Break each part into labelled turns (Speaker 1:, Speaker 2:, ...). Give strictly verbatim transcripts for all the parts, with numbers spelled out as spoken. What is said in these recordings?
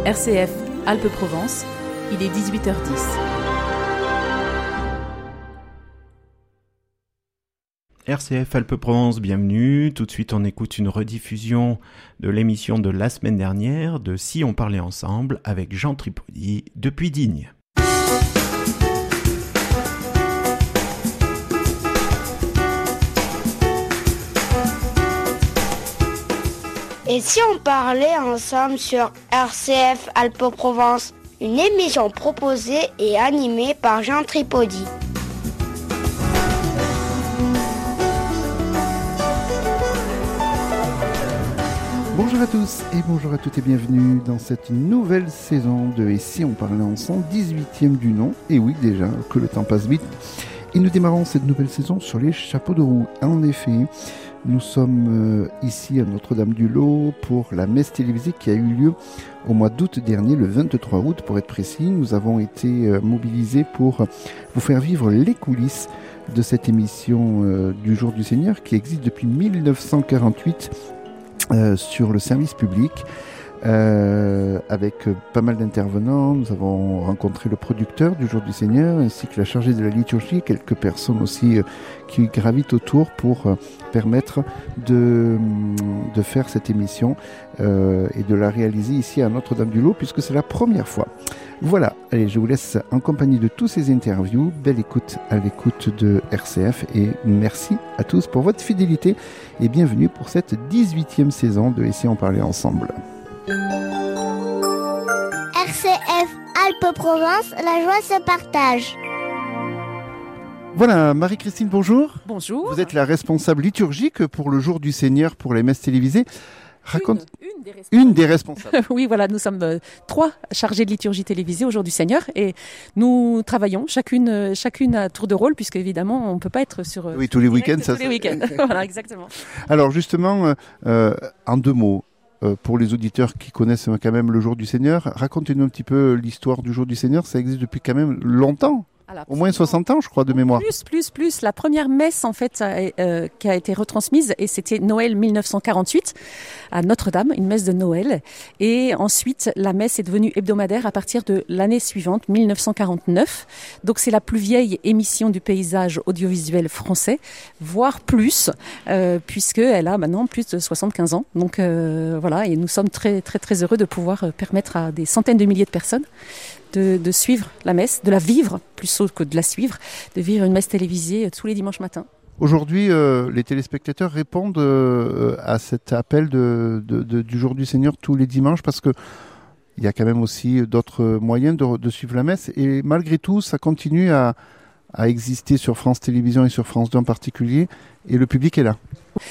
Speaker 1: R C F Alpes-Provence, il est dix-huit heures dix.
Speaker 2: R C F Alpes-Provence, bienvenue. Tout de suite, on écoute une rediffusion de l'émission de la semaine dernière de Si on parlait ensemble avec Jean Tripodi depuis Digne.
Speaker 3: Et si on parlait ensemble sur R C F Alpes-Provence, une émission proposée et animée par Jean Tripodi.
Speaker 4: Bonjour à tous et bonjour à toutes et bienvenue dans cette nouvelle saison de Et si on parlait ensemble, dix-huitième du nom. Et oui, déjà, que le temps passe vite. Et nous démarrons cette nouvelle saison sur les chapeaux de roue. En effet, nous sommes euh, ici à Notre-Dame-du-Lot pour la messe télévisée qui a eu lieu au mois d'août dernier, le vingt-trois août pour être précis. Nous avons été euh, mobilisés pour vous faire vivre les coulisses de cette émission euh, du Jour du Seigneur qui existe depuis mille neuf cent quarante-huit euh, sur le service public. Euh, avec euh, pas mal d'intervenants. Nous avons rencontré le producteur du Jour du Seigneur ainsi que la chargée de la liturgie, quelques personnes aussi euh, qui gravitent autour pour euh, permettre de, de faire cette émission euh, et de la réaliser ici à Notre-Dame-du-Lot puisque c'est la première fois. Voilà, allez, je vous laisse en compagnie de tous ces interviews. Belle écoute à l'écoute de R C F et merci à tous pour votre fidélité et bienvenue pour cette dix-huitième saison de Et si on parlait ensemble.
Speaker 5: R C F Alpes-Provence, la joie se partage.
Speaker 4: Voilà, Marie-Christine, bonjour.
Speaker 1: Bonjour.
Speaker 4: Vous êtes la responsable liturgique pour le Jour du Seigneur pour les messes télévisées. Raconte...
Speaker 1: Une, une, des responsables.
Speaker 4: Une des responsables.
Speaker 6: Oui, voilà, nous sommes euh, trois chargés de liturgie télévisée au Jour du Seigneur et nous travaillons chacune, euh, chacune à tour de rôle puisque évidemment on ne peut pas être sur... Euh,
Speaker 4: oui, tous les week-ends. Ça,
Speaker 6: tous les week-ends, voilà, exactement.
Speaker 4: Alors justement, euh, en deux mots, Euh, pour les auditeurs qui connaissent quand même le Jour du Seigneur, racontez-nous un petit peu l'histoire du Jour du Seigneur. Ça existe depuis quand même longtemps. Alors, au moins soixante ans, je crois, de mémoire.
Speaker 6: Plus, plus, plus. La première messe, en fait, euh, qui a été retransmise, et c'était Noël mille neuf cent quarante-huit, à Notre-Dame, une messe de Noël. Et ensuite, la messe est devenue hebdomadaire à partir de l'année suivante, mille neuf cent quarante-neuf. Donc, c'est la plus vieille émission du paysage audiovisuel français, voire plus, euh, puisqu'elle a maintenant plus de soixante-quinze ans. Donc, euh, voilà, et nous sommes très, très, très heureux de pouvoir permettre à des centaines de milliers de personnes De, de suivre la messe, de la vivre, plus que de la suivre, de vivre une messe télévisée euh, tous les dimanches matins.
Speaker 4: Aujourd'hui, euh, les téléspectateurs répondent euh, à cet appel de, de, de, du Jour du Seigneur tous les dimanches parce que il y a quand même aussi d'autres moyens de, de suivre la messe et malgré tout, ça continue à, à exister sur France Télévisions et sur France deux en particulier et le public est là.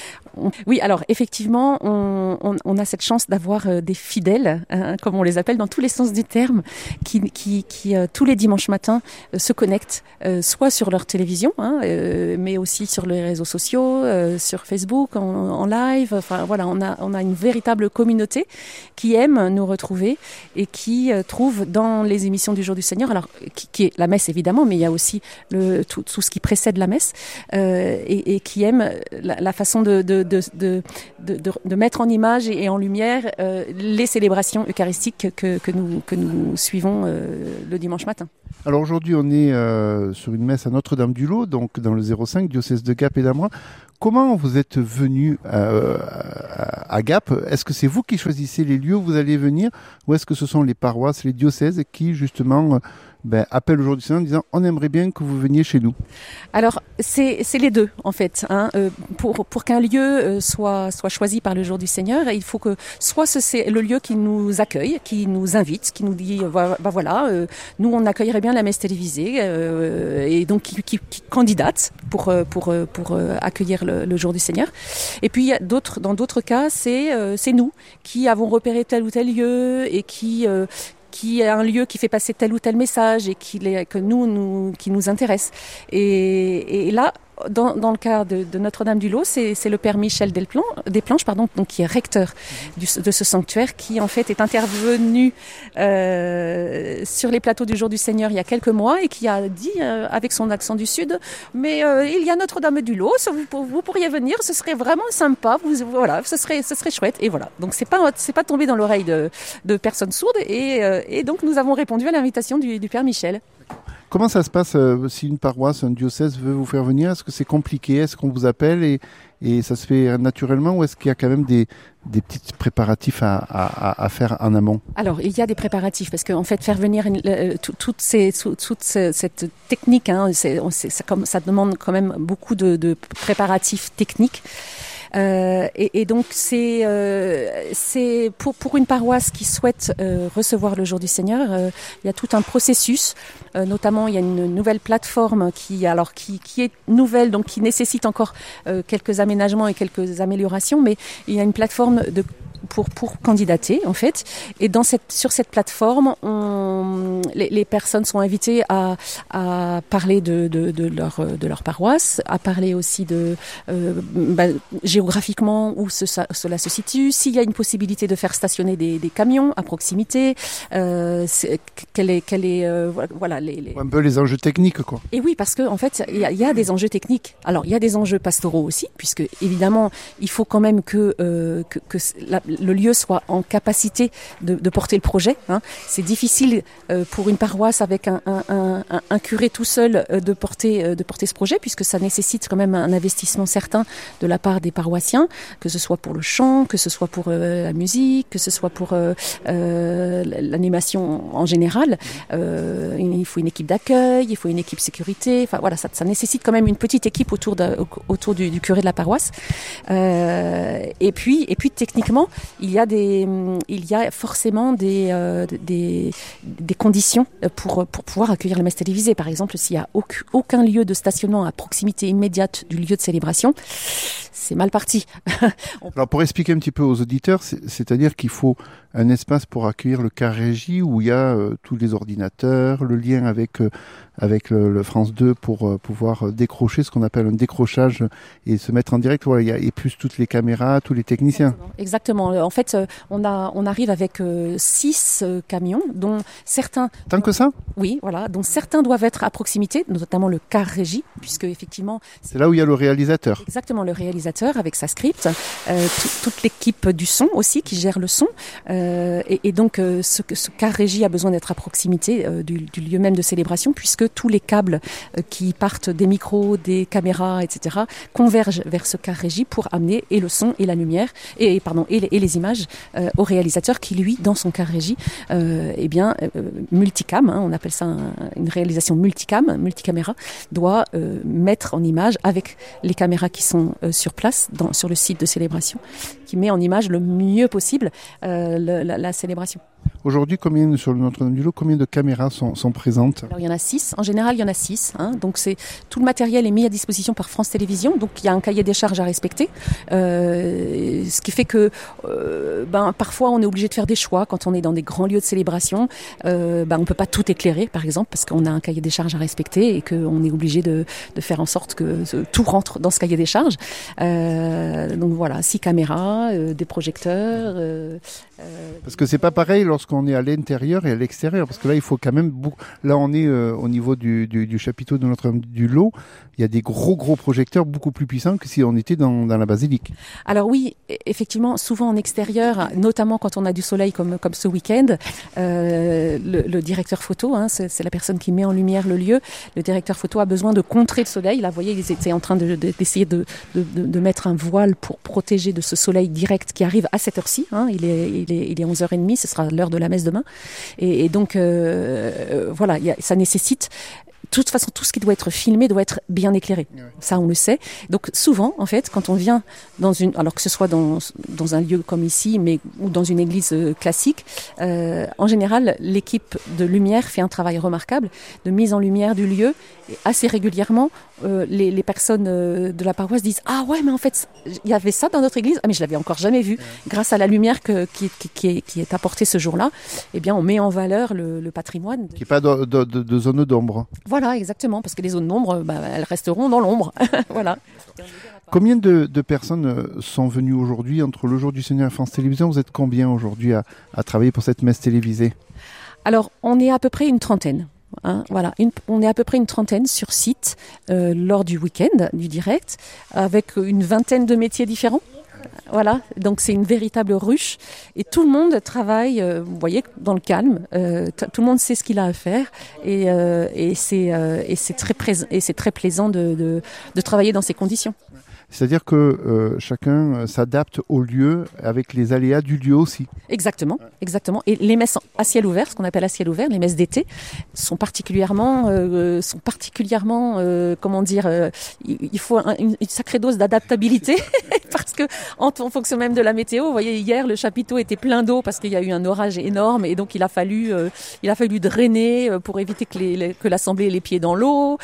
Speaker 6: Oui, alors effectivement, on, on, on a cette chance d'avoir euh, des fidèles, hein, comme on les appelle dans tous les sens du terme, qui, qui, qui euh, tous les dimanches matins euh, se connectent, euh, soit sur leur télévision, hein, euh, mais aussi sur les réseaux sociaux, euh, sur Facebook, en, en live. Enfin voilà, on a, on a une véritable communauté qui aime nous retrouver et qui euh, trouve dans les émissions du Jour du Seigneur, alors qui, qui est la messe évidemment, mais il y a aussi le, tout, tout ce qui précède la messe, euh, et, et qui aime la, la façon de, de De, de, de, de, de mettre en image et en lumière euh, les célébrations eucharistiques que, que, nous, que nous suivons euh, le dimanche matin.
Speaker 4: Alors aujourd'hui, on est euh, sur une messe à Notre-Dame-du-Lot, donc dans le zéro cinq, diocèse de Gap et d'Amoin. Comment vous êtes venu euh, à, à Gap ? Est-ce que c'est vous qui choisissez les lieux où vous allez venir ou est-ce que ce sont les paroisses, les diocèses qui justement euh, ben, appellent aujourd'hui en disant on aimerait bien que vous veniez chez nous ?
Speaker 6: Alors c'est, c'est les deux en fait. Hein. Euh, pour, pour qu'un lieu euh, soit, soit choisi par le Jour du Seigneur, il faut que soit ce, c'est le lieu qui nous accueille, qui nous invite, qui nous dit bah, bah voilà, euh, nous on accueillerait bien la messe télévisée euh, et donc qui, qui, qui candidate pour, pour, pour, pour accueillir le, le Jour du Seigneur. Et puis il y a d'autres, dans d'autres cas, c'est, euh, c'est nous qui avons repéré tel ou tel lieu et qui, euh, qui est un lieu qui fait passer tel ou tel message et qui les, que nous, nous, qui nous intéresse. Et, et là, dans, dans le cas de, de Notre-Dame-du-Lot, c'est, c'est le père Michel Delplan, Desplanches, pardon, donc qui est recteur du, de ce sanctuaire, qui en fait est intervenu euh, sur les plateaux du Jour du Seigneur il y a quelques mois et qui a dit euh, avec son accent du Sud, mais euh, il y a Notre-Dame-du-Lot, vous, vous pourriez venir, ce serait vraiment sympa, vous, voilà, ce serait, ce serait chouette. Et voilà, donc c'est pas, c'est pas tombé dans l'oreille de, de personnes sourdes et, euh, et donc nous avons répondu à l'invitation du, du père Michel.
Speaker 4: Comment ça se passe euh, si une paroisse, un diocèse veut vous faire venir? Est-ce que c'est compliqué? Est-ce qu'on vous appelle et, et ça se fait naturellement ou est-ce qu'il y a quand même des, des petits préparatifs à, à, à faire en amont?
Speaker 6: Alors, il y a des préparatifs parce qu'en fait, faire venir une, euh, tout, toutes ces, tout, toute cette technique, hein, c'est, on, c'est, ça, comme, ça demande quand même beaucoup de, de préparatifs techniques. Euh, et, et donc c'est euh, c'est pour pour une paroisse qui souhaite euh, recevoir le Jour du Seigneur, euh, il y a tout un processus. Euh, notamment, il y a une nouvelle plateforme qui alors qui qui est nouvelle, donc qui nécessite encore euh, quelques aménagements et quelques améliorations, mais il y a une plateforme de pour pour candidater en fait, et dans cette sur cette plateforme on, les, les personnes sont invitées à à parler de de de leur de leur paroisse, à parler aussi de euh, bah, géographiquement où ce, ça, cela se situe, s'il y a une possibilité de faire stationner des des camions à proximité, euh, c'est, quelle est quelle est euh, voilà les, les...
Speaker 4: un peu les enjeux techniques quoi.
Speaker 6: Et oui, parce que en fait il y a, il y a des enjeux techniques. Alors il y a des enjeux pastoraux aussi, puisque évidemment il faut quand même que euh, que, que la, le lieu soit en capacité de, de porter le projet. Hein. C'est difficile euh, pour une paroisse avec un, un, un, un curé tout seul euh, de porter euh, de porter ce projet, puisque ça nécessite quand même un investissement certain de la part des paroissiens, que ce soit pour le chant, que ce soit pour euh, la musique, que ce soit pour euh, euh, l'animation en général. Euh, il faut une équipe d'accueil, il faut une équipe sécurité. Enfin voilà, ça, ça nécessite quand même une petite équipe autour de, autour du, du curé de la paroisse. Euh, et puis et puis techniquement, il y a des, il y a forcément des, euh, des, des conditions pour, pour pouvoir accueillir la messe télévisée. Par exemple, s'il n'y a aucun, aucun lieu de stationnement à proximité immédiate du lieu de célébration, c'est mal parti.
Speaker 4: Alors pour expliquer un petit peu aux auditeurs, c'est, c'est-à-dire qu'il faut un espace pour accueillir le car régie où il y a euh, tous les ordinateurs, le lien avec euh, avec le, le France deux pour euh, pouvoir décrocher ce qu'on appelle un décrochage et se mettre en direct. Voilà, il y a, et plus toutes les caméras, tous les techniciens.
Speaker 6: Exactement. Exactement. En fait, on a on arrive avec euh, six euh, camions, dont certains.
Speaker 4: Tant que ça ?
Speaker 6: Oui, voilà, dont certains doivent être à proximité, notamment le car régie, puisque effectivement.
Speaker 4: C'est, c'est là où il y a le réalisateur.
Speaker 6: Exactement, le réalisateur avec sa script, euh, t- toute l'équipe du son aussi qui gère le son, euh, et, et donc euh, ce, ce car régie a besoin d'être à proximité euh, du, du lieu même de célébration, puisque tous les câbles euh, qui partent des micros, des caméras, et cetera convergent vers ce car régie pour amener et le son et la lumière et pardon et les, et les images euh, au réalisateur qui lui dans son car régie euh, eh bien euh, multicam, hein, on appelle ça un, une réalisation multicam, multicaméra, doit euh, mettre en image avec les caméras qui sont euh, sur place dans, sur le site de célébration, qui met en image le mieux possible euh, le, la, la célébration.
Speaker 4: Aujourd'hui, combien sur le Notre-Dame-du-Lot, combien de caméras sont, sont présentes ?
Speaker 6: Alors, il y en a six. En général, il y en a six. Hein. Donc, c'est tout le matériel est mis à disposition par France Télévisions. Donc, il y a un cahier des charges à respecter, euh, ce qui fait que, euh, ben, parfois, on est obligé de faire des choix quand on est dans des grands lieux de célébration. Euh, ben, on peut pas tout éclairer, par exemple, parce qu'on a un cahier des charges à respecter et qu'on est obligé de, de faire en sorte que tout rentre dans ce cahier des charges. Euh, donc voilà, six caméras, euh, des projecteurs. Euh, euh,
Speaker 4: parce que c'est pas pareil lorsqu'on est à l'intérieur et à l'extérieur, parce que là il faut quand même beaucoup... là on est euh, au niveau du, du, du chapiteau de Notre-Dame-du-Lot, il y a des gros gros projecteurs beaucoup plus puissants que si on était dans, dans la basilique.
Speaker 6: Alors oui, effectivement, souvent en extérieur, notamment quand on a du soleil comme comme ce week-end, euh, le, le directeur photo, hein, c'est, c'est la personne qui met en lumière le lieu. Le directeur photo a besoin de contrer le soleil. Là, vous voyez, ils étaient en train de, de, d'essayer de, de, de, de mettre un voile pour protéger de ce soleil direct qui arrive à cette heure-ci. Hein, il est il est il est onze heures trente, ce sera l'heure de la messe demain. Et, et donc euh, voilà, y a, ça nécessite. De toute façon, tout ce qui doit être filmé doit être bien éclairé. Ouais. Ça, on le sait. Donc, souvent, en fait, quand on vient dans une, alors que ce soit dans dans un lieu comme ici, mais ou dans une église euh, classique, euh, en général, l'équipe de lumière fait un travail remarquable de mise en lumière du lieu. Et assez régulièrement, euh, les, les personnes euh, de la paroisse disent ah ouais, mais en fait, il y avait ça dans notre église. Ah mais je l'avais encore jamais vu. Ouais. Grâce à la lumière que, qui, qui, qui, est, qui est apportée ce jour-là, eh bien, on met en valeur le, le patrimoine.
Speaker 4: Qui n'est pas de, de, de, de zone d'ombre.
Speaker 6: Voilà. Voilà, exactement, parce que les zones d'ombre, bah, elles resteront dans l'ombre. Voilà.
Speaker 4: Combien de, de personnes sont venues aujourd'hui entre le jour du Seigneur et France Télévisions? Vous êtes combien aujourd'hui à, à travailler pour cette messe télévisée?
Speaker 6: Alors, on est à peu près une trentaine. Hein, voilà, une, on est à peu près une trentaine sur site euh, lors du week-end, du direct, avec une vingtaine de métiers différents. Voilà, donc c'est une véritable ruche et tout le monde travaille, euh, vous voyez, dans le calme. Euh, t- tout le monde sait ce qu'il a à faire et, euh, et, c'est, euh, et, c'est, très prés- et c'est très plaisant de, de, de travailler dans ces conditions.
Speaker 4: C'est-à-dire que euh, chacun s'adapte au lieu avec les aléas du lieu aussi.
Speaker 6: Exactement, exactement. Et les messes à ciel ouvert, ce qu'on appelle à ciel ouvert, les messes d'été, sont particulièrement, euh, sont particulièrement, euh, comment dire, euh, il faut un, une, une sacrée dose d'adaptabilité parce que en, en fonction même de la météo, vous voyez, hier le chapiteau était plein d'eau parce qu'il y a eu un orage énorme et donc il a fallu, euh, il a fallu drainer pour éviter que, les, les, que l'assemblée ait les pieds dans l'eau.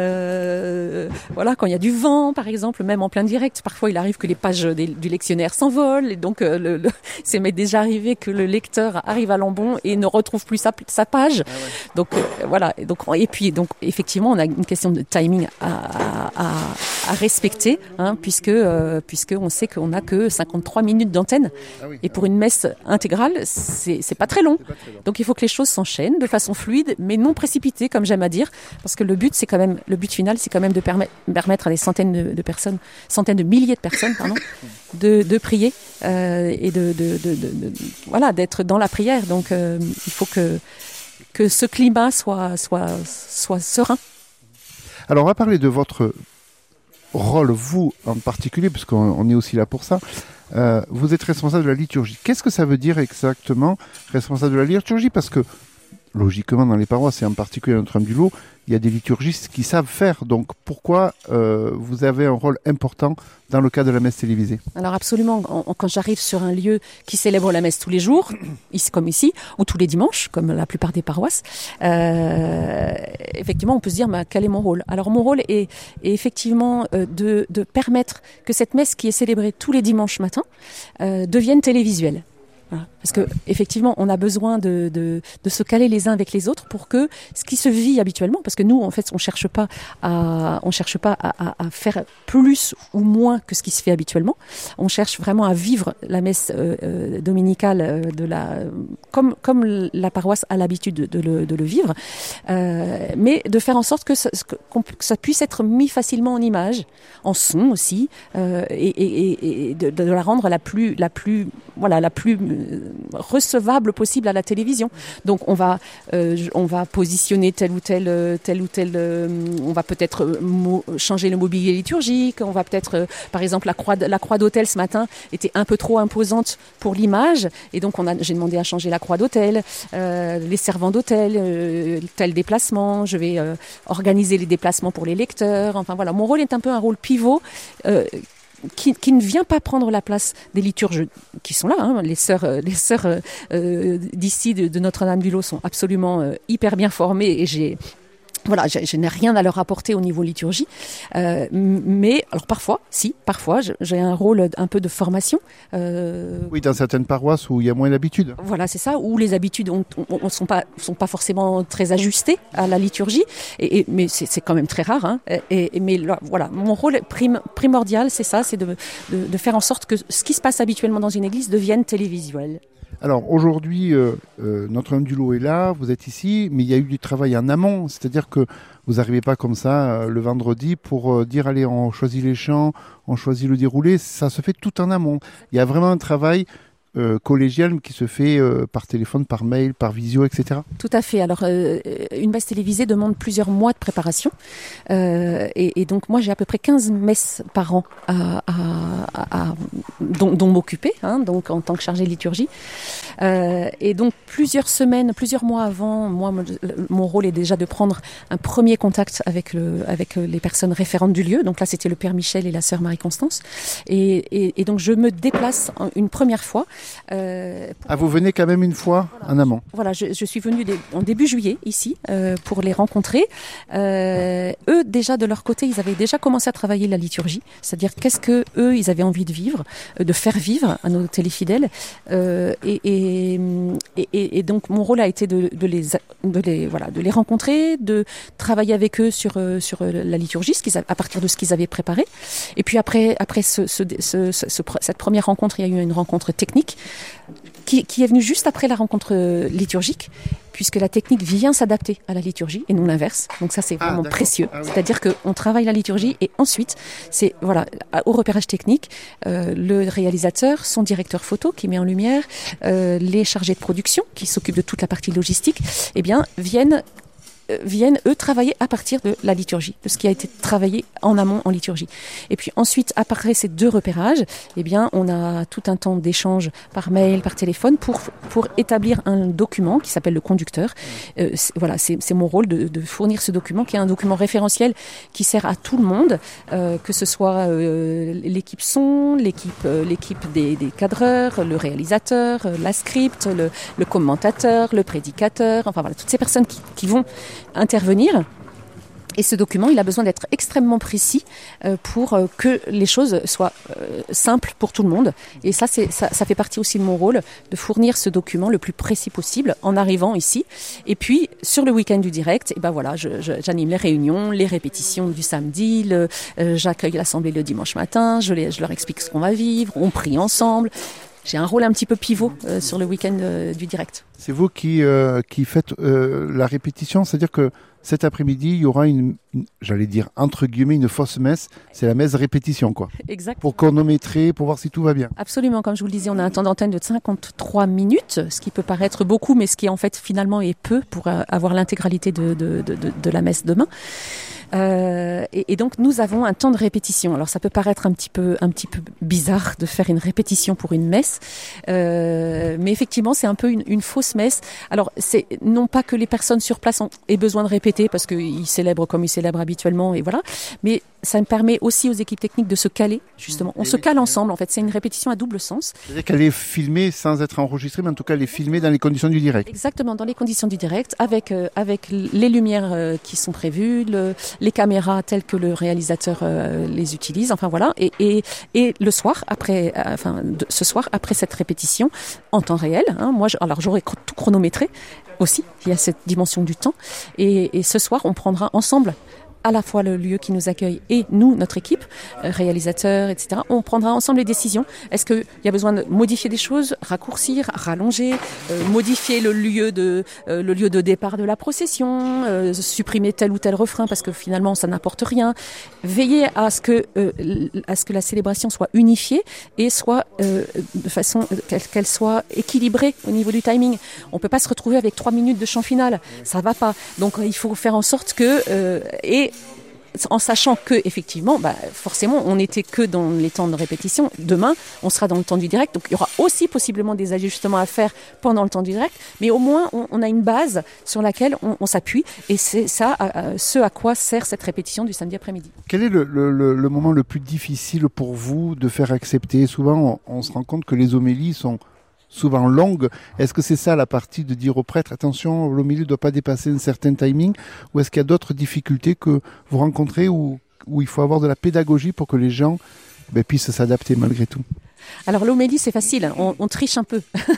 Speaker 6: Euh, voilà, quand il y a du vent, par exemple, même en plein direct. Parfois, il arrive que les pages des, du lectionnaire s'envolent et donc euh, le, le, c'est m'est déjà arrivé que le lecteur arrive à Lambon et ne retrouve plus sa, sa page. Ah ouais. Donc euh, voilà. Et donc et puis donc effectivement, on a une question de timing à, à, à respecter, hein, puisque euh, puisque on sait qu'on n'a que cinquante-trois minutes d'antenne ah oui, et pour ah une messe intégrale, c'est c'est pas très long. Pas très long. Donc il faut que les choses s'enchaînent de façon fluide, mais non précipitée, comme j'aime à dire, parce que le but c'est quand même le but final, c'est quand même de permettre permettre à des centaines de, de personnes centaines de milliers de personnes, pardon, de, de prier euh, et de, de, de, de, de, voilà, d'être dans la prière. Donc, euh, il faut que, que ce climat soit, soit, soit serein.
Speaker 4: Alors, on va parler de votre rôle, vous en particulier, parce qu'on on est aussi là pour ça. Euh, vous êtes responsable de la liturgie. Qu'est-ce que ça veut dire exactement, responsable de la liturgie? Parce que, logiquement, dans les paroisses, et en particulier à Notre-Dame-du-Lot, il y a des liturgistes qui savent faire. Donc, pourquoi euh, vous avez un rôle important dans le cas de la messe télévisée? Alors,
Speaker 6: absolument. En, quand j'arrive sur un lieu qui célèbre la messe tous les jours, ici comme ici, ou tous les dimanches, comme la plupart des paroisses, euh, effectivement, on peut se dire, bah, quel est mon rôle? Alors, mon rôle est, est effectivement euh, de, de permettre que cette messe qui est célébrée tous les dimanches matins euh, devienne télévisuelle. Voilà. Parce que effectivement, on a besoin de, de, de se caler les uns avec les autres pour que ce qui se vit habituellement, parce que nous, en fait, on cherche pas à, on cherche pas à, à, à faire plus ou moins que ce qui se fait habituellement. On cherche vraiment à vivre la messe euh, euh, dominicale de la, comme comme la paroisse a l'habitude de, de, le, de le vivre, euh, mais de faire en sorte que ça, que ça puisse être mis facilement en image, en son aussi, euh, et, et, et de, de la rendre la plus, la plus, voilà, la plus recevable possible à la télévision. Donc on va euh, on va positionner tel ou tel tel ou tel euh, on va peut-être mo- changer le mobilier liturgique, on va peut-être euh, par exemple la croix la croix d'autel ce matin était un peu trop imposante pour l'image et donc on a j'ai demandé à changer la croix d'autel, euh, les servants d'autel, euh, tel déplacement, je vais euh, organiser les déplacements pour les lecteurs. Enfin voilà, mon rôle est un peu un rôle pivot euh, Qui, qui ne vient pas prendre la place des liturges qui sont là. Hein. Les sœurs, euh, les sœurs euh, d'ici de, de Notre-Dame-du-Lot sont absolument euh, hyper bien formées et j'ai Voilà, je, je n'ai rien à leur apporter au niveau liturgie, euh, mais alors parfois, si, parfois, je, j'ai un rôle un peu de formation. Euh,
Speaker 4: oui, dans certaines paroisses où il y a moins d'habitude.
Speaker 6: Voilà, c'est ça, où les habitudes ne sont pas sont pas forcément très ajustées à la liturgie, et, et mais c'est, c'est quand même très rare. Hein, et, et mais là, voilà, mon rôle prim, primordial, c'est ça, c'est de, de de faire en sorte que ce qui se passe habituellement dans une église devienne télévisuel.
Speaker 4: Alors aujourd'hui, euh, euh, Notre-Dame-du-Lot est là, vous êtes ici, mais il y a eu du travail en amont, c'est-à-dire que vous n'arrivez pas comme ça euh, le vendredi pour euh, dire allez, on choisit les chants, on choisit le déroulé, ça se fait tout en amont. Il y a vraiment un travail euh, collégial qui se fait euh, par téléphone, par mail, par visio, et cetera.
Speaker 6: Tout à fait. Alors, euh, une messe télévisée demande plusieurs mois de préparation. Euh, et, et donc, moi, j'ai à peu près quinze messes par an à, à, à, à, dont, dont m'occuper, hein, donc en tant que chargée de liturgie. Euh, et donc, plusieurs semaines, plusieurs mois avant, moi, mon rôle est déjà de prendre un premier contact avec, le, avec les personnes référentes du lieu. Donc là, c'était le Père Michel et la Sœur Marie-Constance. Et, et, et donc, je me déplace une première fois Euh, pour...
Speaker 4: Ah, vous venez quand même une fois
Speaker 6: voilà.
Speaker 4: en amont.
Speaker 6: Voilà, je, je suis venue des, en début juillet ici euh, pour les rencontrer. Euh, eux, déjà de leur côté, ils avaient déjà commencé à travailler la liturgie, c'est-à-dire qu'est-ce que eux, ils avaient envie de vivre, de faire vivre à nos téléfidèles. Euh, et, et, et, et donc mon rôle a été de, de les, de les, voilà, de les rencontrer, de travailler avec eux sur sur la liturgie, ce qu'ils a, à partir de ce qu'ils avaient préparé. Et puis après, après ce, ce, ce, ce, ce, cette première rencontre, il y a eu une rencontre technique qui, qui est venue juste après la rencontre liturgique, puisque la technique vient s'adapter à la liturgie et non l'inverse. Donc ça, c'est vraiment ah, précieux. Ah, oui. C'est-à-dire qu'on travaille la liturgie et ensuite, c'est voilà, au repérage technique, euh, le réalisateur, son directeur photo qui met en lumière, euh, les chargés de production qui s'occupent de toute la partie logistique, eh bien, viennent viennent, eux, travailler à partir de la liturgie, de ce qui a été travaillé en amont en liturgie. Et puis ensuite, après ces deux repérages, eh bien, on a tout un temps d'échange par mail, par téléphone, pour pour établir un document qui s'appelle le conducteur. Euh, c'est, voilà, c'est, c'est mon rôle de, de fournir ce document, qui est un document référentiel qui sert à tout le monde, euh, que ce soit euh, l'équipe son, l'équipe euh, l'équipe des, des cadreurs, le réalisateur, la script, le, le commentateur, le prédicateur, enfin voilà, toutes ces personnes qui, qui vont intervenir. Et ce document, il a besoin d'être extrêmement précis euh, pour euh, que les choses soient euh, simples pour tout le monde. Et ça, c'est, ça, ça fait partie aussi de mon rôle, de fournir ce document le plus précis possible en arrivant ici. Et puis, sur le week-end du direct, et ben voilà, je, je, j'anime les réunions, les répétitions du samedi, le, euh, j'accueille l'assemblée le dimanche matin, je, les, je leur explique ce qu'on va vivre, on prie ensemble. J'ai un rôle un petit peu pivot euh, sur le week-end euh, du direct.
Speaker 4: C'est vous qui, euh, qui faites euh, la répétition, c'est-à-dire que cet après-midi, il y aura une, une, j'allais dire, entre guillemets, une fausse messe. C'est la messe répétition, quoi.
Speaker 6: Exact.
Speaker 4: Pour chronométrer, pour voir si tout va bien.
Speaker 6: Absolument. Comme je vous le disais, on a un temps d'antenne de cinquante-trois minutes, ce qui peut paraître beaucoup, mais ce qui en fait finalement est peu pour euh, avoir l'intégralité de, de, de, de, de la messe demain. Euh, et, et donc nous avons un temps de répétition. Alors ça peut paraître un petit peu, un petit peu bizarre de faire une répétition pour une messe, euh, mais effectivement c'est un peu une, une fausse messe. Alors c'est non pas que les personnes sur place ont, aient besoin de répéter parce qu'ils célèbrent comme ils célèbrent habituellement et voilà, mais ça me permet aussi aux équipes techniques de se caler justement. On et se cale ensemble en fait. C'est une répétition à double sens.
Speaker 4: C'est-à-dire qu'elle est filmée sans être enregistrée, mais en tout cas elle est filmée dans les conditions du direct.
Speaker 6: Exactement, dans les conditions du direct, avec euh, avec les lumières euh, qui sont prévues, le, les caméras telles que le réalisateur euh, les utilise. Enfin voilà. Et et et le soir après, euh, enfin de, ce soir après cette répétition en temps réel. Hein, moi, je, alors j'aurais tout chronométré aussi. Il y a cette dimension du temps. Et, et ce soir, on prendra ensemble à la fois le lieu qui nous accueille et nous, notre équipe, euh, réalisateurs, et cetera. On prendra ensemble les décisions. Est-ce qu'il y a besoin de modifier des choses, raccourcir, rallonger, euh, modifier le lieu de euh, le lieu de départ de la procession, euh, supprimer tel ou tel refrain parce que finalement ça n'apporte rien. Veiller à ce que euh, à ce que la célébration soit unifiée et soit euh, de façon qu'elle, qu'elle soit équilibrée au niveau du timing. On peut pas se retrouver avec trois minutes de chant final, ça va pas. Donc il faut faire en sorte que euh, et en sachant que effectivement, bah, forcément, on n'était que dans les temps de répétition. Demain, on sera dans le temps du direct, donc il y aura aussi possiblement des ajustements à faire pendant le temps du direct, mais au moins on, on a une base sur laquelle on, on s'appuie, et c'est ça, euh, ce à quoi sert cette répétition du samedi après-midi.
Speaker 4: Quel est le, le, le moment le plus difficile pour vous de faire accepter ? Souvent, on, on se rend compte que les homélies sont souvent longue. Est-ce que c'est ça la partie de dire au prêtre, attention, l'homélie ne doit pas dépasser un certain timing, ou est-ce qu'il y a d'autres difficultés que vous rencontrez où, où il faut avoir de la pédagogie pour que les gens ben, puissent s'adapter malgré tout ?
Speaker 6: Alors l'homélie, c'est facile, on, on triche un peu.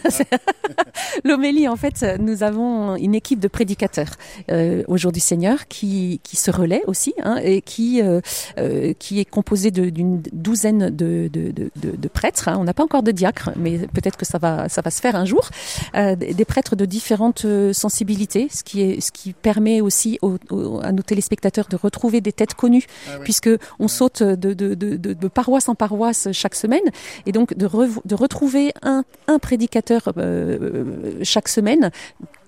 Speaker 6: L'homélie, en fait, nous avons une équipe de prédicateurs euh, au Jour du Seigneur qui qui se relaie aussi, hein, et qui euh, euh, qui est composée de, d'une douzaine de de, de, de, de prêtres. Hein. On n'a pas encore de diacres, mais peut-être que ça va ça va se faire un jour. Euh, des prêtres de différentes sensibilités, ce qui est ce qui permet aussi aux, aux, à nos téléspectateurs de retrouver des têtes connues, ah oui. puisque on saute de de, de de de paroisse en paroisse chaque semaine, et donc de, re, de retrouver un, un prédicateur euh, chaque semaine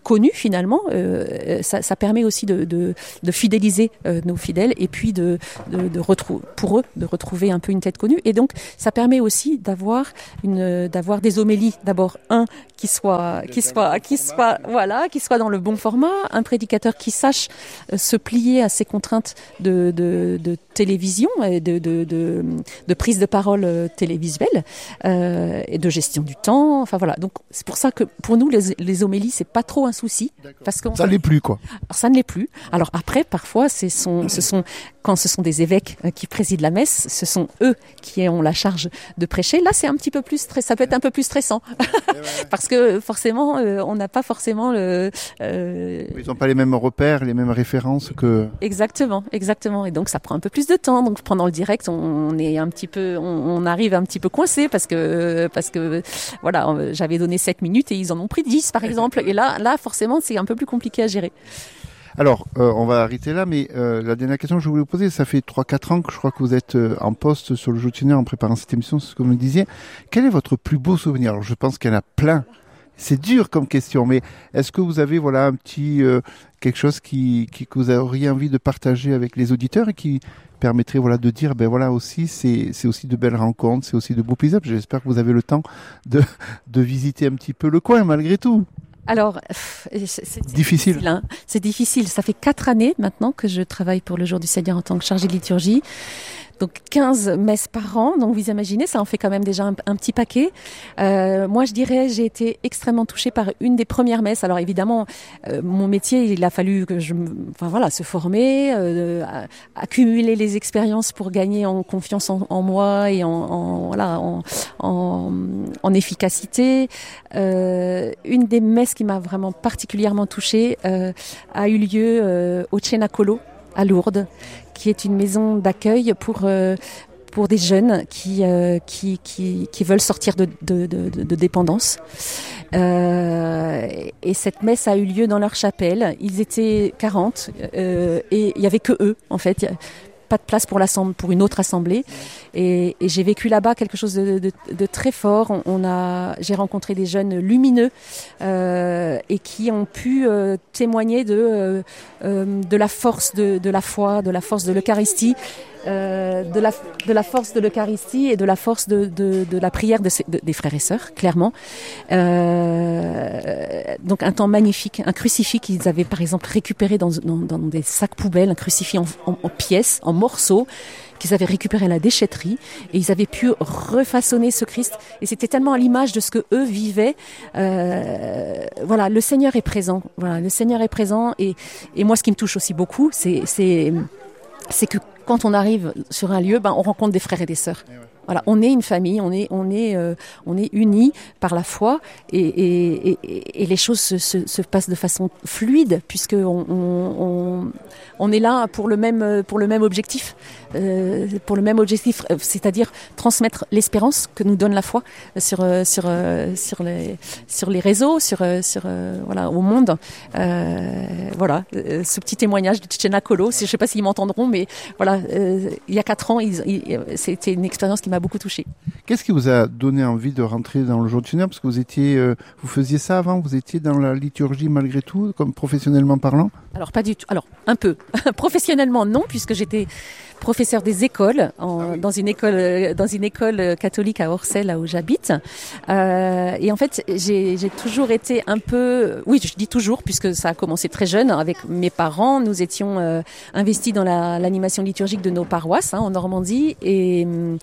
Speaker 6: connus finalement. Euh, ça, ça permet aussi de, de, de fidéliser euh, nos fidèles et puis de, de, de retrouver, pour eux, de retrouver un peu une tête connue. Et donc, ça permet aussi d'avoir une, d'avoir des homélies. D'abord, un qui soit, qui soit, qui soit, voilà, qui soit dans le bon format, un prédicateur qui sache euh, se plier à ces contraintes de, de, de télévision et de, de, de, de prise de parole euh, télévisuelle euh, et de gestion du temps. Enfin voilà. Donc, c'est pour ça que pour nous, les, les homélies, c'est pas trop un souci. Parce que
Speaker 4: ça ne l'est plus, quoi.
Speaker 6: Alors, ça ne l'est plus. Alors après, parfois, c'est son, ce sont, quand ce sont des évêques qui président la messe, ce sont eux qui ont la charge de prêcher. Là, c'est un petit peu plus stress, ça peut être un peu plus stressant. Parce que forcément, euh, on n'a pas forcément le... Euh...
Speaker 4: Ils n'ont pas les mêmes repères, les mêmes références que...
Speaker 6: Exactement, exactement. Et donc, ça prend un peu plus de temps. Donc, pendant le direct, on est un petit peu, on, on arrive un petit peu coincé parce que, parce que, voilà, j'avais donné sept minutes et ils en ont pris dix, par exemple. Et là, là, forcément, c'est un peu plus compliqué à gérer.
Speaker 4: Alors, euh, on va arrêter là, mais euh, la dernière question que je voulais vous poser, ça fait trois quatre ans que je crois que vous êtes euh, en poste sur le Joutinet en préparant cette émission, c'est ce que vous me disiez. Quel est votre plus beau souvenir? Alors, je pense qu'il y en a plein. C'est dur comme question, mais est-ce que vous avez voilà un petit euh, quelque chose qui, qui que vous auriez envie de partager avec les auditeurs et qui permettrait voilà de dire ben voilà aussi c'est c'est aussi de belles rencontres, c'est aussi de beaux paysages. J'espère que vous avez le temps de de visiter un petit peu le coin malgré tout.
Speaker 6: Alors, c'est, c'est
Speaker 4: difficile.
Speaker 6: difficile hein. C'est difficile. Ça fait quatre années maintenant que je travaille pour le Jour du Seigneur en tant que chargée de liturgie. Donc quinze messes par an, donc vous imaginez, ça en fait quand même déjà un, un petit paquet. Euh, moi je dirais, j'ai été extrêmement touchée par une des premières messes. Alors évidemment, euh, mon métier, il a fallu que je, enfin voilà, se former, euh, accumuler les expériences pour gagner en confiance en, en moi et en, en voilà, en, en, en efficacité. Euh, une des messes qui m'a vraiment particulièrement touchée euh, a eu lieu euh, au Cenacolo à Lourdes, qui est une maison d'accueil pour euh, pour des jeunes qui euh, qui qui qui veulent sortir de de de, de dépendance. Euh, et cette messe a eu lieu dans leur chapelle. Ils étaient quarante euh, et il y avait que eux en fait. Pas de place pour l'assemblée, pour une autre assemblée. Et, et j'ai vécu là-bas quelque chose de, de, de très fort. On, on a, j'ai rencontré des jeunes lumineux euh, et qui ont pu euh, témoigner de euh, de la force de, de la foi, de la force de l'Eucharistie, euh, de la de la force de l'Eucharistie et de la force de de, de la prière de, de, des frères et sœurs, clairement. Euh, donc un temps magnifique, un crucifix qu'ils avaient par exemple récupéré dans dans, dans des sacs poubelles, un crucifix en, en, en pièces, en morceaux, qu'ils avaient récupéré à la déchetterie et ils avaient pu refaçonner ce Christ et c'était tellement à l'image de ce que eux vivaient. Euh, voilà, le Seigneur est présent. Voilà, le Seigneur est présent et et moi ce qui me touche aussi beaucoup, c'est c'est c'est que quand on arrive sur un lieu, ben on rencontre des frères et des sœurs. Voilà, on est une famille, on est, on est, euh, on est unis par la foi et, et, et, et les choses se, se, se passent de façon fluide puisque on, on, on est là pour le même, pour le même objectif, euh, pour le même objectif, c'est-à-dire transmettre l'espérance que nous donne la foi sur, sur, sur les, sur les réseaux, sur, sur, voilà, au monde. Euh, voilà, ce petit témoignage de Cenacolo, je ne sais pas s'ils m'entendront, mais voilà, euh, il y a quatre ans, ils, ils, c'était une expérience qui m'a beaucoup touchée.
Speaker 4: Qu'est-ce qui vous a donné envie de rentrer dans le Jour du Seigneur? Parce que vous étiez, euh, vous faisiez ça avant, vous étiez dans la liturgie malgré tout, comme professionnellement parlant? Alors
Speaker 6: pas du tout. Alors un peu. Professionnellement non, puisque j'étais professeur des écoles en, ah oui. dans une école dans une école catholique à Orsay, là où j'habite. Euh, et en fait, j'ai, j'ai toujours été un peu, oui, je dis toujours, puisque ça a commencé très jeune avec mes parents. Nous étions euh, investis dans la, l'animation liturgique de nos paroisses hein, en Normandie et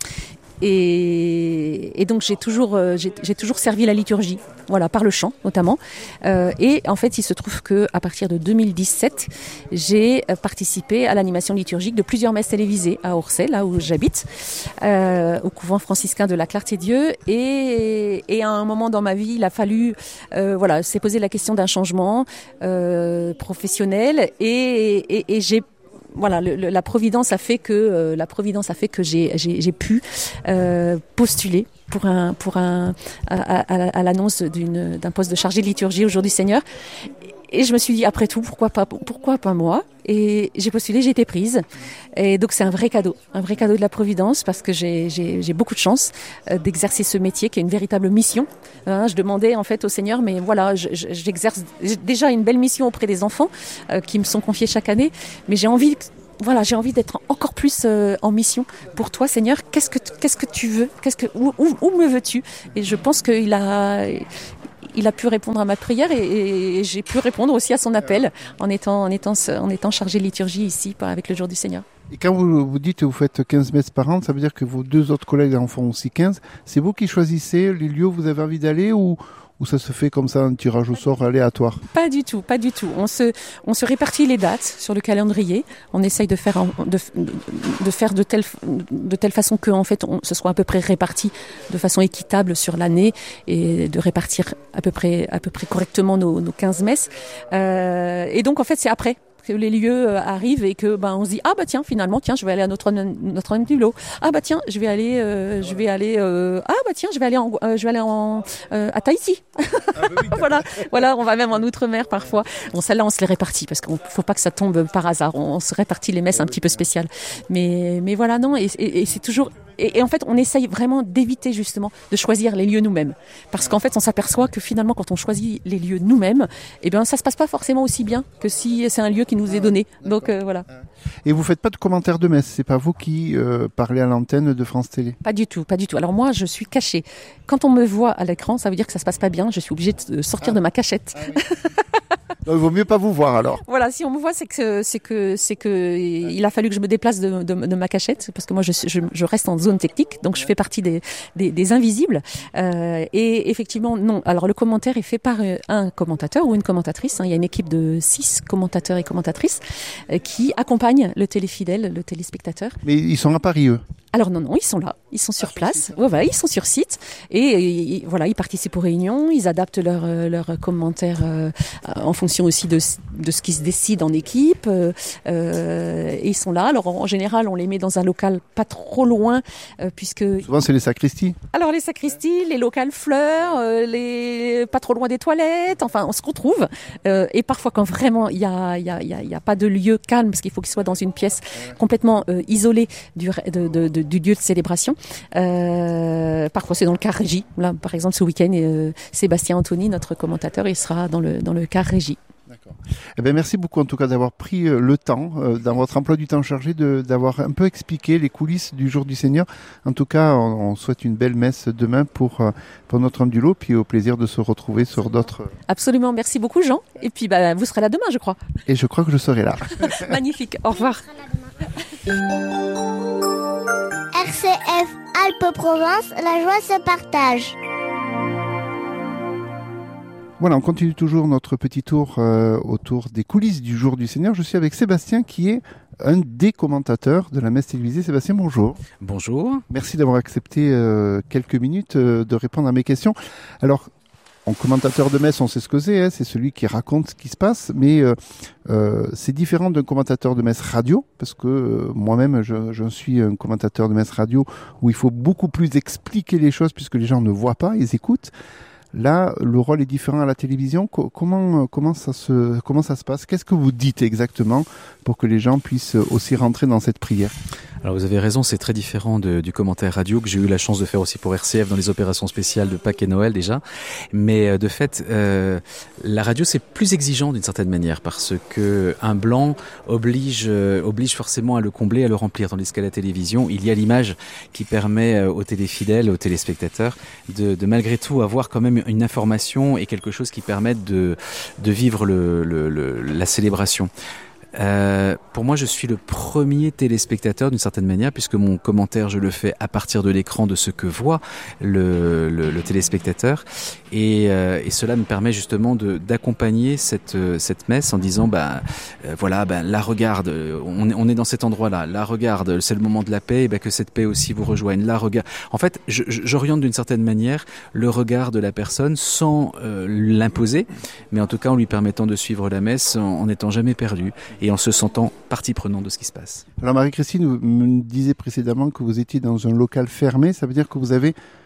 Speaker 6: Et, et donc j'ai toujours, euh, j'ai, j'ai toujours servi la liturgie, voilà, par le chant notamment. Euh, et en fait, il se trouve que à partir de deux mille dix-sept, j'ai participé à l'animation liturgique de plusieurs messes télévisées à Orsay, là où j'habite, euh, au couvent franciscain de la Clarté-Dieu. Et, et à un moment dans ma vie, il a fallu, euh, voilà, s'est posé la question d'un changement euh, professionnel, et, et, et j'ai Voilà, le, le, la providence a fait que euh, la providence a fait que j'ai j'ai, j'ai pu euh, postuler pour un pour un à, à, à l'annonce d'une d'un poste de chargé de liturgie au Jour du Seigneur. et je me suis dit, après tout, pourquoi pas, pourquoi pas moi? Et j'ai postulé, j'ai été prise. Et donc c'est un vrai cadeau, un vrai cadeau de la Providence, parce que j'ai, j'ai, j'ai beaucoup de chance euh, d'exercer ce métier qui est une véritable mission. Hein, je demandais en fait au Seigneur, mais voilà, je, je, j'exerce j'ai déjà une belle mission auprès des enfants euh, qui me sont confiés chaque année, mais j'ai envie, voilà, j'ai envie d'être encore plus euh, en mission pour toi, Seigneur. Qu'est-ce que, qu'est-ce que tu veux? Qu'est-ce que, où, où, où me veux-tu? Et je pense qu'il a Il a pu répondre à ma prière et, et j'ai pu répondre aussi à son appel en étant, en étant, en étant chargé de liturgie ici avec le jour du Seigneur.
Speaker 4: Et quand vous, vous dites que vous faites quinze messes par an, ça veut dire que vos deux autres collègues en font aussi quinze. C'est vous qui choisissez les lieux où vous avez envie d'aller ou, ou ça se fait comme ça, un tirage au sort aléatoire?
Speaker 6: Pas du tout, pas du tout. On se, on se répartit les dates sur le calendrier. On essaye de faire, de, de faire de telle, de telle façon que, en fait, on, ce soit à peu près réparti de façon équitable sur l'année et de répartir à peu près, à peu près correctement nos, nos quinze messes. Euh, et donc, en fait, c'est après que les lieux arrivent et que ben on se dit ah bah tiens finalement tiens je vais aller à Notre-Dame du Lot, ah bah tiens je vais aller euh, je vais aller euh, ah bah tiens je vais aller en, euh, je vais aller en euh, à Tahiti. Ah bah oui, voilà voilà on va même en outre-mer parfois. Bon celle-là on se les répartit parce qu'il faut pas que ça tombe par hasard, on, on se répartit les messes un petit peu spéciales, mais mais voilà non et, et, et c'est toujours Et, et en fait, on essaye vraiment d'éviter justement de choisir les lieux nous-mêmes, parce qu'en fait, on s'aperçoit que finalement, quand on choisit les lieux nous-mêmes, eh bien, ça se passe pas forcément aussi bien que si c'est un lieu qui nous est donné. Donc euh, voilà.
Speaker 4: Et vous faites pas de commentaires de messe, c'est pas vous qui euh, parlez à l'antenne de France Télé?
Speaker 6: Pas du tout, pas du tout. Alors moi, je suis cachée. Quand on me voit à l'écran, ça veut dire que ça se passe pas bien. Je suis obligée de sortir ah. de ma cachette. Ah oui.
Speaker 4: Donc, il vaut mieux pas vous voir alors.
Speaker 6: Voilà, si on me voit, c'est que c'est que c'est que il a fallu que je me déplace de, de, de ma cachette, parce que moi je, je, je reste en zone technique, donc je fais partie des des, des invisibles. Euh, et effectivement, non. Alors le commentaire est fait par un commentateur ou une commentatrice. Hein. Il y a une équipe de six commentateurs et commentatrices euh, qui accompagnent le téléfidèle, le téléspectateur.
Speaker 4: Mais ils sont à Paris, eux?
Speaker 6: Alors non, non, ils sont là, ils sont sur ah, place, ouais, ouais, ils sont sur site et, et, et voilà, ils participent aux réunions, ils adaptent leurs leur commentaires euh, en fonction aussi de, de ce qui se décide en équipe euh, et ils sont là. Alors en, en général, on les met dans un local pas trop loin euh, puisque...
Speaker 4: Souvent c'est les sacristies.
Speaker 6: Alors les sacristies, les locales fleurs, euh, les pas trop loin des toilettes, enfin on se retrouve euh, et parfois quand vraiment il y a, y, a, y, a, y a pas de lieu calme parce qu'il faut qu'il soit dans une pièce complètement euh, isolée du, de, de, de du lieu de célébration. Euh, parfois c'est dans le car régie. Là, par exemple, ce week-end, euh, Sébastien Anthony, notre commentateur, il sera dans le dans le car régie.
Speaker 4: D'accord. Eh bien, merci beaucoup en tout cas d'avoir pris le temps, euh, dans votre emploi du temps chargé, de, d'avoir un peu expliqué les coulisses du jour du Seigneur. En tout cas, on, on souhaite une belle messe demain pour, pour Notre-Dame du Lot, puis au plaisir de se retrouver sur d'autres...
Speaker 6: Absolument, merci beaucoup Jean. Et puis bah, vous serez là demain, je crois.
Speaker 4: Et je crois que je serai là.
Speaker 6: Magnifique, au revoir.
Speaker 5: R C F Alpes-Provence, la joie se partage.
Speaker 4: Voilà, on continue toujours notre petit tour euh, autour des coulisses du jour du Seigneur. Je suis avec Sébastien qui est un des commentateurs de la messe télévisée. Sébastien, bonjour.
Speaker 7: Bonjour.
Speaker 4: Merci d'avoir accepté euh, quelques minutes euh, de répondre à mes questions. Alors, en commentateur de messe, on sait ce que c'est, hein, c'est celui qui raconte ce qui se passe, mais euh, euh, c'est différent d'un commentateur de messe radio, parce que euh, moi-même, je, je suis un commentateur de messe radio où il faut beaucoup plus expliquer les choses, puisque les gens ne voient pas, ils écoutent. Là, le rôle est différent à la télévision. Co- comment, comment, ça se, comment ça se passe? Qu'est-ce que vous dites exactement pour que les gens puissent aussi rentrer dans cette prière?
Speaker 7: Alors vous avez raison, c'est très différent de, du commentaire radio que j'ai eu la chance de faire aussi pour R C F dans les opérations spéciales de Pâques et Noël déjà. Mais de fait, euh, la radio c'est plus exigeant d'une certaine manière parce que un blanc oblige, euh, oblige forcément à le combler, à le remplir. Tandis qu'à la télévision, il y a l'image qui permet aux téléfidèles, aux téléspectateurs de, de malgré tout avoir quand même une information et quelque chose qui permette de, de vivre le, le, le, la célébration. Euh, pour moi, je suis le premier téléspectateur d'une certaine manière, puisque mon commentaire, je le fais à partir de l'écran de ce que voit le, le, le téléspectateur, et, euh, et cela me permet justement de, d'accompagner cette, cette messe en disant, bah, euh, voilà, bah, là regarde, on est, on est dans cet endroit-là, là regarde, c'est le moment de la paix, et bah, que cette paix aussi vous rejoigne, là regarde. En fait, je, j'oriente d'une certaine manière le regard de la personne sans euh, l'imposer, mais en tout cas en lui permettant de suivre la messe en n'étant jamais perdu. Et en se sentant partie prenante de ce qui se passe.
Speaker 4: Alors Marie-Christine, vous me disiez précédemment que vous étiez dans un local fermé, ça veut dire que vous avez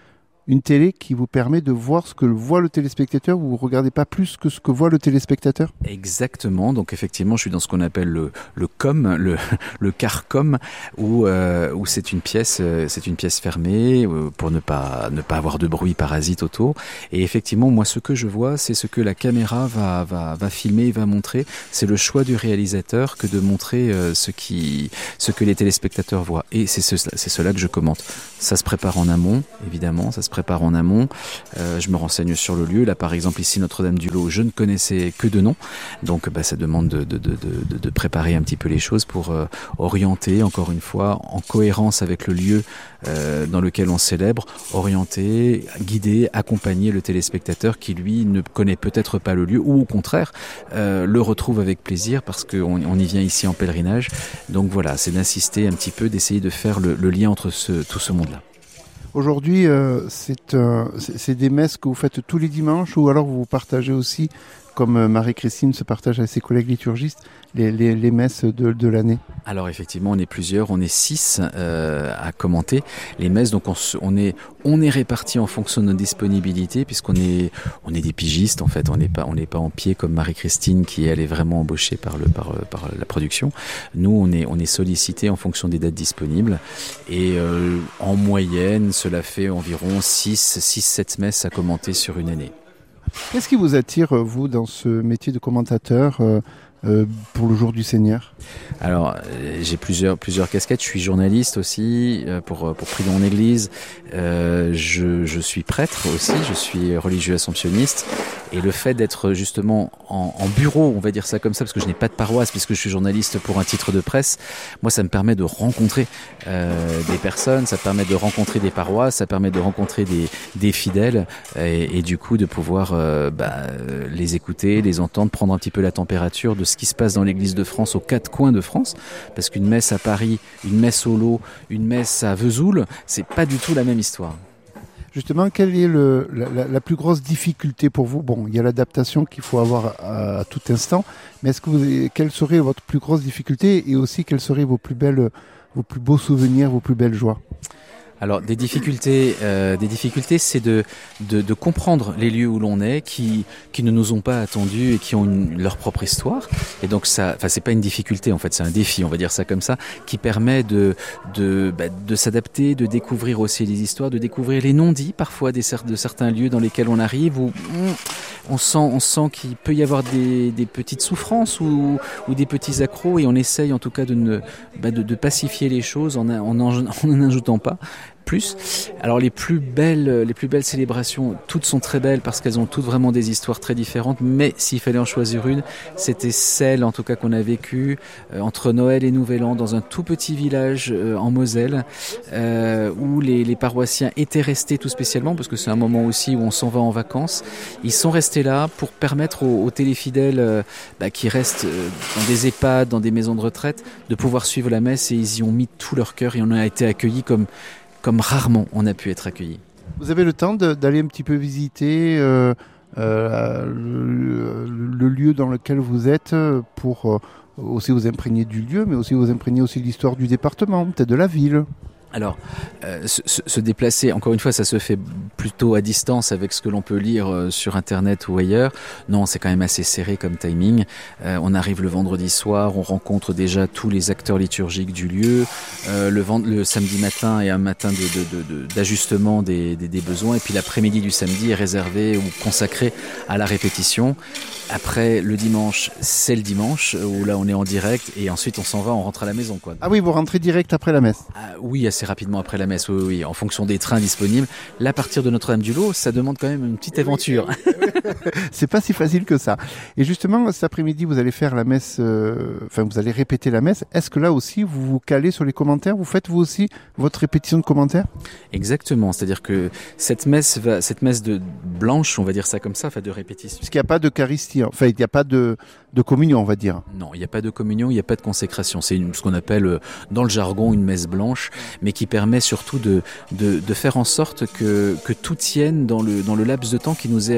Speaker 4: une télé qui vous permet de voir ce que voit le téléspectateur. Vous ne regardez pas plus que ce que voit le téléspectateur?
Speaker 7: Exactement. Donc effectivement, je suis dans ce qu'on appelle le, le com, le, le carcom, où, euh, où c'est une pièce, euh, c'est une pièce fermée euh, pour ne pas, ne pas avoir de bruit parasite autour. Et effectivement, moi, ce que je vois, c'est ce que la caméra va, va, va filmer, va montrer. C'est le choix du réalisateur que de montrer euh, ce qui, ce que les téléspectateurs voient. Et c'est, ce, c'est cela que je commente. Ça se prépare en amont, évidemment, ça se prépare en amont. Euh, je me renseigne sur le lieu. Là, par exemple, ici, Notre-Dame-du-Lot, je ne connaissais que de nom. Donc, bah, ça demande de, de, de, de, de préparer un petit peu les choses pour euh, orienter, encore une fois, en cohérence avec le lieu euh, dans lequel on célèbre, orienter, guider, accompagner le téléspectateur qui, lui, ne connaît peut-être pas le lieu ou, au contraire, euh, le retrouve avec plaisir parce qu'on on y vient ici en pèlerinage. Donc, voilà, c'est d'insister un petit peu, d'essayer de faire le, le lien entre ce, tout ce monde-là.
Speaker 4: Aujourd'hui, euh, c'est, euh, c'est, c'est des messes que vous faites tous les dimanches ou alors vous partagez aussi, comme euh, Marie-Christine se partage avec ses collègues liturgistes, les, les, les messes de, de l'année?
Speaker 7: Alors effectivement, on est plusieurs, on est six euh, à commenter les messes. Donc on, on est on est répartis en fonction de nos disponibilités, puisqu'on est on est des pigistes en fait. On n'est pas on n'est pas en pied comme Marie-Christine qui elle est vraiment embauchée par le par par la production. Nous on est on est sollicité en fonction des dates disponibles et euh, en moyenne cela fait environ six six sept messes à commenter sur une année.
Speaker 4: Qu'est-ce qui vous attire, vous, dans ce métier de commentateur euh, euh, pour le jour du Seigneur?
Speaker 7: Alors, euh, j'ai plusieurs plusieurs casquettes. Je suis journaliste aussi euh, pour pour prier dans mon église. Euh, je je suis prêtre aussi. Je suis religieux assomptionniste. Et le fait d'être justement en, en bureau, on va dire ça comme ça, parce que je n'ai pas de paroisse, puisque je suis journaliste pour un titre de presse, moi ça me permet de rencontrer euh, des personnes, ça permet de rencontrer des paroisses, ça permet de rencontrer des, des fidèles, et, et du coup de pouvoir euh, bah, les écouter, les entendre, prendre un petit peu la température de ce qui se passe dans l'église de France, aux quatre coins de France, parce qu'une messe à Paris, une messe au Lot, une messe à Vesoul, c'est pas du tout la même histoire.
Speaker 4: Justement, quelle est le, la, la plus grosse difficulté pour vous? Bon, il y a l'adaptation qu'il faut avoir à, à tout instant, mais est-ce que vous, quelle serait votre plus grosse difficulté et aussi quels seraient vos plus belles, vos plus beaux souvenirs, vos plus belles joies?
Speaker 7: Alors des difficultés, euh, des difficultés, c'est de, de de comprendre les lieux où l'on est, qui qui ne nous ont pas attendus et qui ont une, leur propre histoire. Et donc ça, enfin c'est pas une difficulté en fait, c'est un défi, on va dire ça comme ça, qui permet de de bah, de s'adapter, de découvrir aussi les histoires, de découvrir les non-dits parfois des de certains lieux dans lesquels on arrive où on sent on sent qu'il peut y avoir des des petites souffrances ou ou des petits accros et on essaye en tout cas de ne bah, de, de pacifier les choses en en en, en n'ajoutant pas plus. Alors les plus belles, les plus belles célébrations, toutes sont très belles parce qu'elles ont toutes vraiment des histoires très différentes. Mais s'il fallait en choisir une, c'était celle, en tout cas, qu'on a vécue euh, entre Noël et Nouvel An dans un tout petit village euh, en Moselle, euh, où les, les paroissiens étaient restés tout spécialement parce que c'est un moment aussi où on s'en va en vacances. Ils sont restés là pour permettre aux, aux téléfidèles euh, bah, qui restent euh, dans des EHPAD, dans des maisons de retraite, de pouvoir suivre la messe et ils y ont mis tout leur cœur et on a été accueillis comme comme rarement on a pu être accueillis.
Speaker 4: Vous avez le temps de, d'aller un petit peu visiter euh, euh, le, le lieu dans lequel vous êtes pour euh, aussi vous imprégner du lieu, mais aussi vous imprégner aussi de l'histoire du département, peut-être de la ville.
Speaker 7: Alors, euh, se, se déplacer, encore une fois, ça se fait plutôt à distance avec ce que l'on peut lire euh, sur Internet ou ailleurs. Non, c'est quand même assez serré comme timing. Euh, on arrive le vendredi soir, on rencontre déjà tous les acteurs liturgiques du lieu. Euh, le, vend- le samedi matin est un matin de, de, de, de, d'ajustement des, des, des besoins. Et puis l'après-midi du samedi est réservé ou consacré à la répétition. Après, le dimanche, c'est le dimanche, où là on est en direct. Et ensuite, on s'en va, on rentre à la maison, quoi.
Speaker 4: Ah oui, vous rentrez direct après la messe?
Speaker 7: Ah, oui, assez rapidement après la messe, oui, oui, en fonction des trains disponibles. Là, à partir de Notre-Dame-du-Lot, ça demande quand même une petite aventure.
Speaker 4: C'est pas si facile que ça. Et justement, cet après-midi, vous allez faire la messe, euh, enfin, vous allez répéter la messe. Est-ce que là aussi, vous vous calez sur les commentaires? Vous faites vous aussi votre répétition de commentaires?
Speaker 7: Exactement. C'est-à-dire que cette messe va, cette messe de blanche, on va dire ça comme ça, enfin de répétition.
Speaker 4: Parce qu'il n'y a pas d'Eucharistie, enfin, il n'y a pas de, de communion, on va dire.
Speaker 7: Non, il n'y a pas de communion, il n'y a pas de consécration. C'est une, ce qu'on appelle, dans le jargon, une messe blanche, mais qui permet surtout de, de, de faire en sorte que, que tout tienne dans le, dans le laps de temps qui nous est accordé.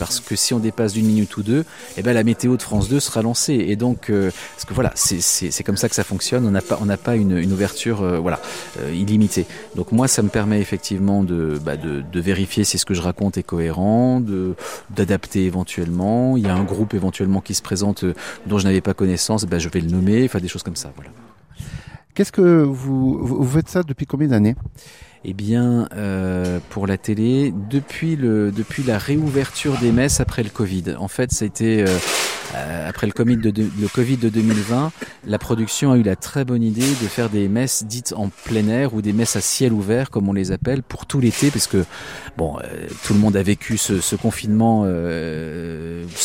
Speaker 7: parce que si on dépasse d'une minute ou deux, eh ben la météo de France deux sera lancée. Et donc, euh, parce que voilà, c'est, c'est, c'est comme ça que ça fonctionne. On n'a pas, on n'a pas une, une ouverture, euh, voilà, euh, illimitée. Donc moi, ça me permet effectivement de, bah, de, de vérifier si ce que je raconte est cohérent, de, d'adapter éventuellement. Il y a un groupe éventuellement qui se présente euh, dont je n'avais pas connaissance, bah, je vais le nommer, enfin des choses comme ça, voilà.
Speaker 4: Qu'est-ce que vous, vous faites ça depuis combien d'années ?
Speaker 7: Eh bien, euh, pour la télé, depuis le depuis la réouverture des messes après le Covid. En fait, ça a été euh, euh, après le Covid de, de le Covid de deux mille vingt, la production a eu la très bonne idée de faire des messes dites en plein air ou des messes à ciel ouvert, comme on les appelle, pour tout l'été, parce que bon, euh, tout le monde a vécu ce, ce confinement euh,